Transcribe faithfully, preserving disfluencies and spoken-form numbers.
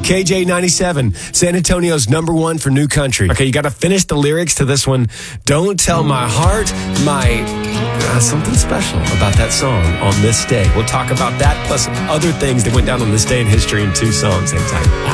K J ninety-seven, San Antonio's number one for new country. Okay, you got to finish the lyrics to this one. Don't tell my heart, my... Uh, something special about that song on this day. We'll talk about that plus other things that went down on this day in history in two songs. Hang tight.